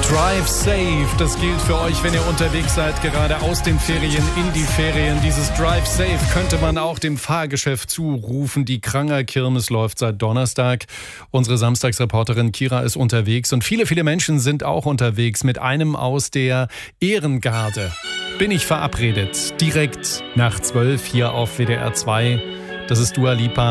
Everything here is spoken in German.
Drive safe, das gilt für euch, wenn ihr unterwegs seid, gerade aus den Ferien in die Ferien. Dieses Drive safe könnte man auch dem Fahrgeschäft zurufen. Die Kranger-Kirmes läuft seit Donnerstag. Unsere Samstagsreporterin Kira ist unterwegs und viele, viele Menschen sind auch unterwegs. Mit einem aus der Ehrengarde bin ich verabredet, direkt nach 12 hier auf WDR 2. Das ist Dua Lipa.